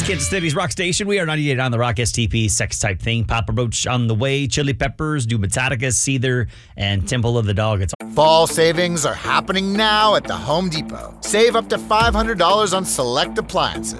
Kansas City's Rock Station. We are 98 on the Rock. STP, Sex Type Thing, Papa Roach on the way, Chili Peppers, do Metallica, Seether, and Temple of the Dog. It's Fall savings are happening now at the Home Depot. Save up to $500 on select appliances.